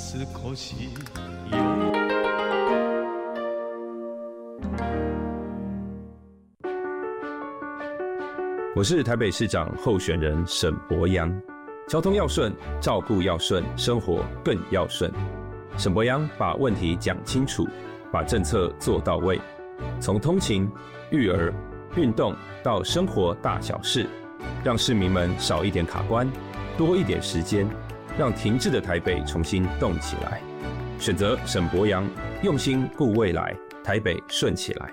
少し我是台北市长候选人沈伯洋。交通要顺，照顾要顺，生活更要顺。沈伯洋把问题讲清楚，把政策做到位，从通勤、育儿、运动到生活大小事，让市民们少一点卡关，多一点时间，让停滞的台北重新动起来。选择沈伯洋，用心顾未来，台北顺起来。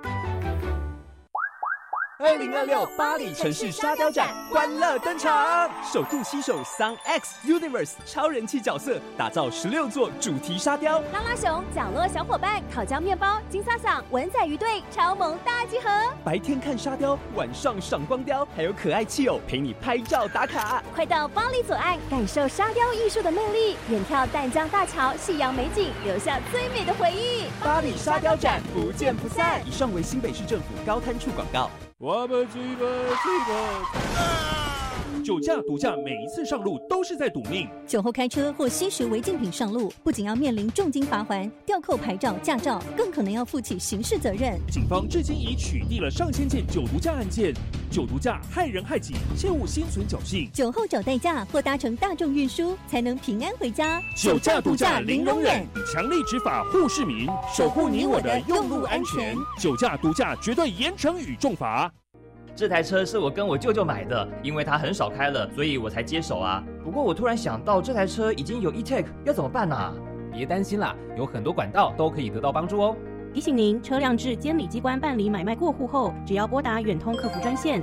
2026巴黎城市沙雕展欢乐登场，首度携手 Sun X Universe 超人气角色，打造16座主题沙雕， 拉拉熊、角落小伙伴、烤焦面包、金萨桑、文仔鱼队超萌大集合。 白天看沙雕，晚上赏光雕，还有可爱气友陪你拍照打卡。 快到巴黎左岸，感受沙雕艺术的魅力，远眺淡江大桥、夕阳美景，留下最美的回忆。 巴黎沙雕展不见不散。以上为新北市政府高滩处广告。 我们追吧追吧！ 酒驾、毒驾，每一次上路都是在赌命。 酒后开车或吸食违禁品上路，不仅要面临重金罚锾、吊扣牌照、驾照，更可能要负起刑事责任。 警方至今已取缔了上千件酒毒驾案件。酒毒驾害人害己，切勿心存侥幸。 酒后找代驾或搭乘大众运输，才能平安回家。 酒驾、毒驾零容忍，强力执法护市民，守护你我的用路安全。酒驾、毒驾绝对严惩与重罚。 这台车是我跟我舅舅买的，因为他很少开了，所以我才接手啊。不过我突然想到，这台车已经有 e-tag， 要怎么办啊？ 别担心啦，有很多管道都可以得到帮助哦。 提醒您，车辆至监理机关办理买卖过户后，只要拨打远通客服专线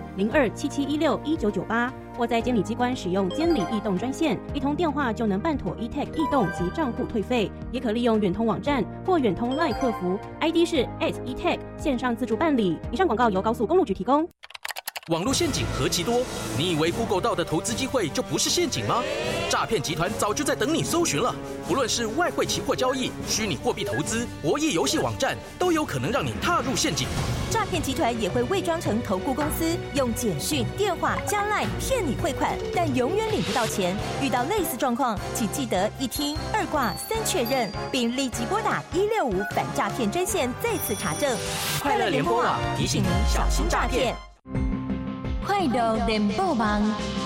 0277161998，或在监理机关使用监理异动专线，一通电话就能办妥 e-tag 异动及账户退费。也可利用远通网站或远通 LINE 客服 ，ID 是 @e-tag 线上自助办理。以上广告由高速公路局提供。 网络陷阱何其多，你以为 Google 到的投资机会就不是陷阱吗？诈骗集团早就在等你搜寻了。不论是外汇期货交易、虚拟货币投资、博弈游戏网站，都有可能让你踏入陷阱。 诈骗集团也会伪装成投顾公司，用简讯、电话加 LINE 骗你汇款，但永远领不到钱。遇到类似状况，请记得1听2挂3确认，并立即拨打165反诈骗专线再次查证。 快乐联播网提醒您小心诈骗。 快乐联播网，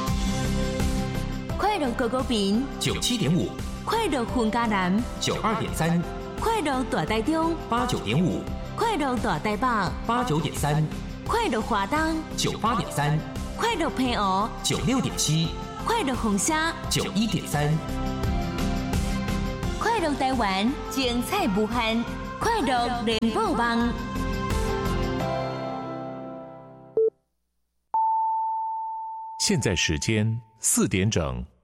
快乐狗狗饼 97.5， 快乐混家男 92.3， 快乐大台中 89.5， 快乐大台北 89.3， 快乐华东 98.3， 快乐平湖 96.7， 快乐红虾 91.3， 快乐台湾精彩无限，快乐联播网。 现在时间4点整。